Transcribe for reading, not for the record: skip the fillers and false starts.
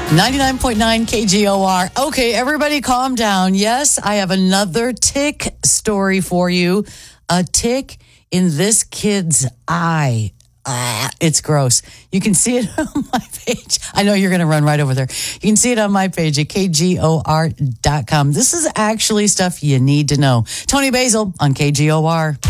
99.9 KGOR. Okay, everybody calm down. Yes, I have another tick story for you. A tick in this kid's eye. It's gross. You can see it on my page. I know you're going to run right over there. You can see it on my page at KGOR.com. This is actually stuff you need to know. Tony Basil on KGOR.